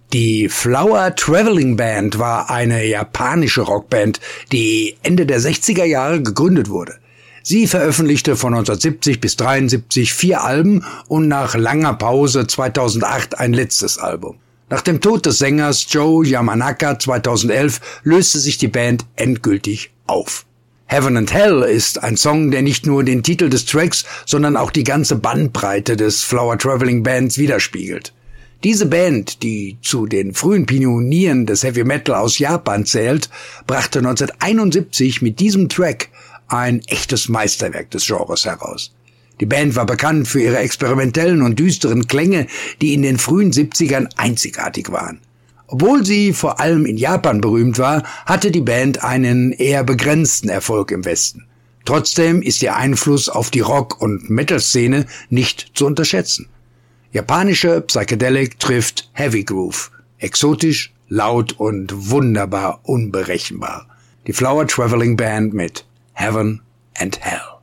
Die Flower Traveling Band war eine japanische Rockband, die Ende der 60er Jahre gegründet wurde. Sie veröffentlichte von 1970 bis 1973 4 Alben und nach langer Pause 2008 ein letztes Album. Nach dem Tod des Sängers Joe Yamanaka 2011 löste sich die Band endgültig auf. Heaven and Hell ist ein Song, der nicht nur den Titel des Tracks, sondern auch die ganze Bandbreite des Flower Traveling Bands widerspiegelt. Diese Band, die zu den frühen Pionieren des Heavy Metal aus Japan zählt, brachte 1971 mit diesem Track ein echtes Meisterwerk des Genres heraus. Die Band war bekannt für ihre experimentellen und düsteren Klänge, die in den frühen 70ern einzigartig waren. Obwohl sie vor allem in Japan berühmt war, hatte die Band einen eher begrenzten Erfolg im Westen. Trotzdem ist ihr Einfluss auf die Rock- und Metal-Szene nicht zu unterschätzen. Japanische Psychedelic trifft Heavy Groove. Exotisch, laut und wunderbar unberechenbar. Die Flower Traveling Band mit Heaven and Hell.